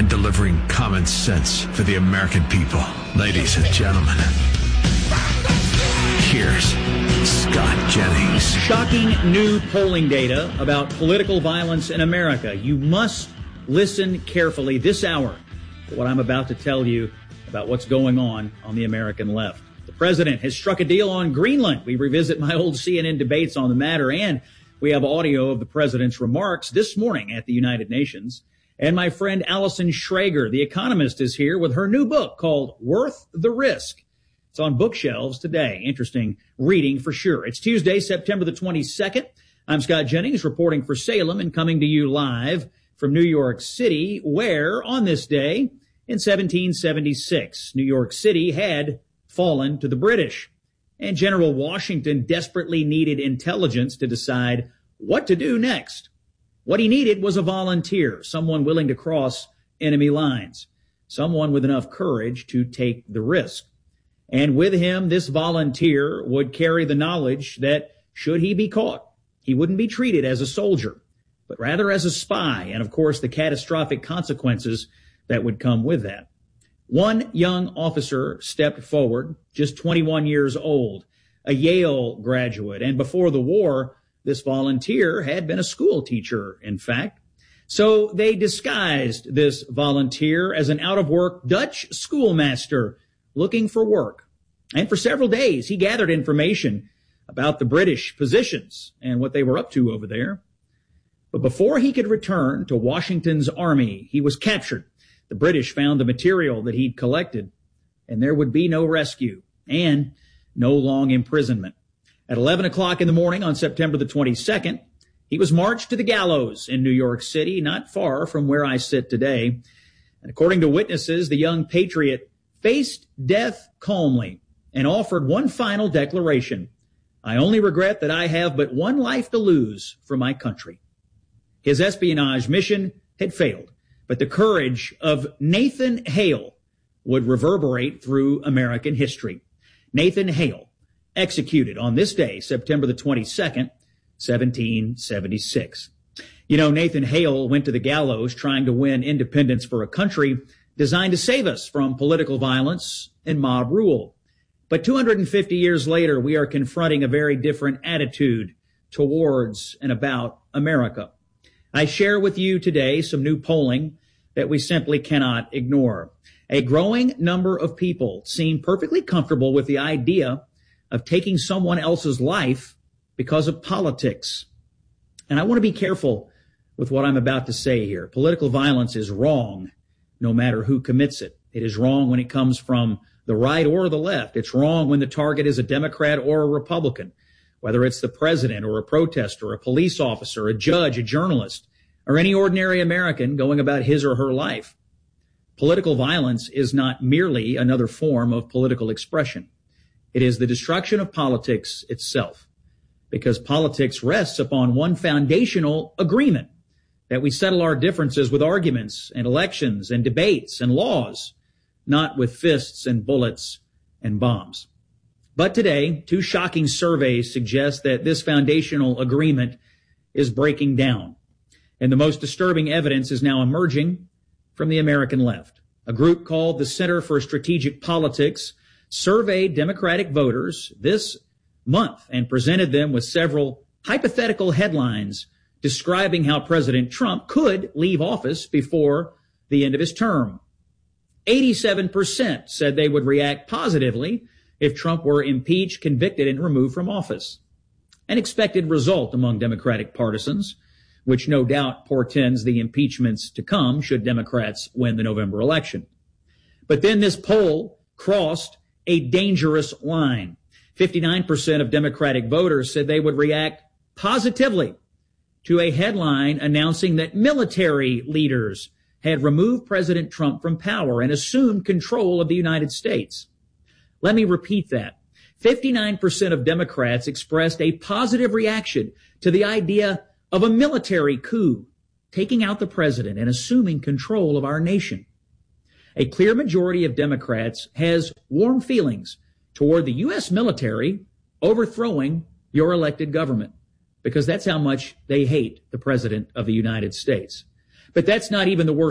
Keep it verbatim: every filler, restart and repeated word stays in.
delivering common sense for the American people. Ladies and gentlemen, here's Scott Jennings. Shocking new polling data about political violence in America. You must listen carefully this hour to what I'm about to tell you about what's going on on the American left. The president has struck a deal on Greenland. We revisit my old C N N debates on the matter, and we have audio of the president's remarks this morning at the United Nations. And my friend Allison Schrager, the economist, is here with her new book called Worth the Risk. It's on bookshelves today. Interesting reading for sure. It's Tuesday, September the twenty-second. I'm Scott Jennings reporting for Salem and coming to you live from New York City, where on this day in seventeen seventy-six, New York City had fallen to the British. And General Washington desperately needed intelligence to decide what to do next. What he needed was a volunteer, someone willing to cross enemy lines, someone with enough courage to take the risk. And with him, this volunteer would carry the knowledge that should he be caught, he wouldn't be treated as a soldier, but rather as a spy, and of course the catastrophic consequences that would come with that. One young officer stepped forward, just twenty-one years old, a Yale graduate, and before the war, this volunteer had been a school teacher, in fact. So they disguised this volunteer as an out-of-work Dutch schoolmaster looking for work. And for several days, he gathered information about the British positions and what they were up to over there. But before he could return to Washington's army, he was captured. The British found the material that he'd collected, and there would be no rescue and no long imprisonment. At eleven o'clock in the morning on September the twenty-second, he was marched to the gallows in New York City, not far from where I sit today. And according to witnesses, the young patriot faced death calmly and offered one final declaration. I only regret that I have but one life to lose for my country. His espionage mission had failed, but the courage of Nathan Hale would reverberate through American history. Nathan Hale, executed on this day, September the twenty-second, seventeen seventy-six. You know, Nathan Hale went to the gallows trying to win independence for a country designed to save us from political violence and mob rule. But two hundred fifty years later, we are confronting a very different attitude towards and about America. I share with you today some new polling that we simply cannot ignore. A growing number of people seem perfectly comfortable with the idea of taking someone else's life because of politics. And I want to be careful with what I'm about to say here. Political violence is wrong, no matter who commits it. It is wrong when it comes from the right or the left. It's wrong when the target is a Democrat or a Republican, whether it's the president or a protester, a police officer, a judge, a journalist, or any ordinary American going about his or her life. Political violence is not merely another form of political expression. It is the destruction of politics itself, because politics rests upon one foundational agreement, that we settle our differences with arguments and elections and debates and laws, not with fists and bullets and bombs. But today, two shocking surveys suggest that this foundational agreement is breaking down. And the most disturbing evidence is now emerging from the American left. A group called the Center for Strategic Politics surveyed Democratic voters this month and presented them with several hypothetical headlines describing how President Trump could leave office before the end of his term. eighty-seven percent said they would react positively if Trump were impeached, convicted, and removed from office. An expected result among Democratic partisans, which no doubt portends the impeachments to come should Democrats win the November election. But then this poll crossed a dangerous line. fifty-nine percent of Democratic voters said they would react positively to a headline announcing that military leaders had removed President Trump from power and assumed control of the United States. Let me repeat that. fifty-nine percent of Democrats expressed a positive reaction to the idea of a military coup, taking out the president and assuming control of our nation. A clear majority of Democrats has warm feelings toward the U S military overthrowing your elected government, because that's how much they hate the president of the United States. But that's not even the worst